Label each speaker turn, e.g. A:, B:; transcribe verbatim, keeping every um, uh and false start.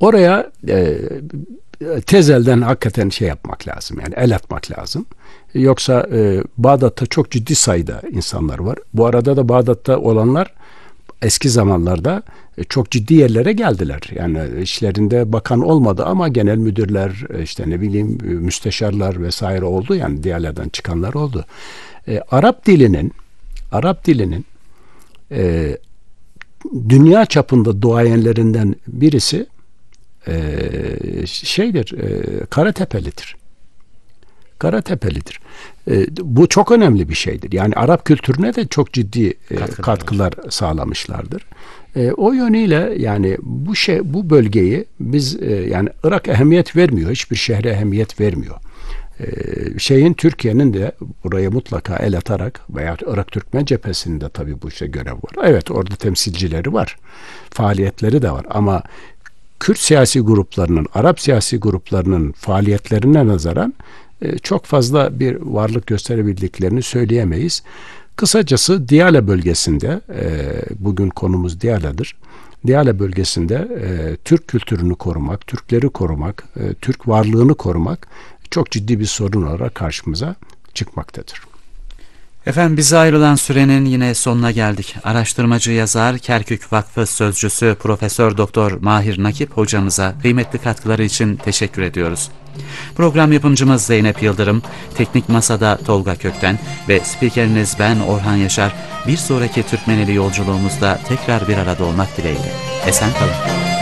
A: oraya e, tezelden hakikaten şey yapmak lazım. Yani el atmak lazım. Yoksa e, Bağdat'ta çok ciddi sayıda insanlar var. Bu arada da Bağdat'ta olanlar eski zamanlarda e, çok ciddi yerlere geldiler. Yani işlerinde bakan olmadı ama genel müdürler, e, işte ne bileyim e, müsteşarlar vesaire oldu. Yani diğerlerden çıkanlar oldu. E, Arap dilinin Arap dilinin e, dünya çapında duayenlerinden birisi e, şeydir, e, Karatepe'lidir. Karatepe'lidir. E, bu çok önemli bir şeydir. Yani Arap kültürüne de çok ciddi e,
B: Katkılar
A: katkılar sağlamışlardır. E, o yönüyle yani bu şey, bu bölgeyi biz e, yani Irak ehemmiyet vermiyor. Hiçbir şehre ehemmiyet vermiyor. E, şeyin Türkiye'nin de buraya mutlaka el atarak veya Irak Türkmen cephesinde tabii bu işte görev var. Evet, orada temsilcileri var. Faaliyetleri de var ama Kürt siyasi gruplarının, Arap siyasi gruplarının faaliyetlerine nazaran çok fazla bir varlık gösterebildiklerini söyleyemeyiz. Kısacası Diyala bölgesinde, bugün konumuz Diyala'dır. Diyala bölgesinde Türk kültürünü korumak, Türkleri korumak, Türk varlığını korumak çok ciddi bir sorun olarak karşımıza çıkmaktadır.
B: Efendim, bize ayrılan sürenin yine sonuna geldik. Araştırmacı yazar, Kerkük Vakfı Sözcüsü Profesör Doktor Mahir Nakip hocamıza kıymetli katkıları için teşekkür ediyoruz. Program yapımcımız Zeynep Yıldırım, teknik masada Tolga Kökten ve spikeriniz ben Orhan Yaşar. Bir sonraki Türkmeneli yolculuğumuzda tekrar bir arada olmak dileğiyle. Esen kalın.